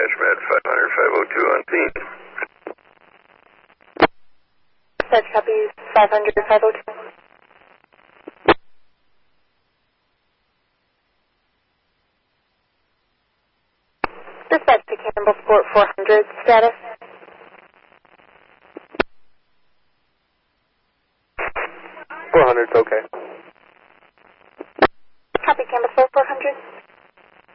dispatch, Med 500, 502 on scene. Dispatch copies 500, 502. Dispatch to Campbell Sport 400, status. .400's okay. Copy Campbell Sport 400.